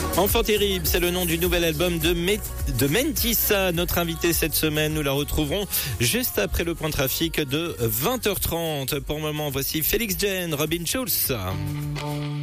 Enfant terrible, c'est le nom du nouvel album de Mentissa. Notre invité cette semaine, nous la retrouverons juste après le point trafic de 20h30. Pour le moment, voici Félix Jen, Robin Schulz.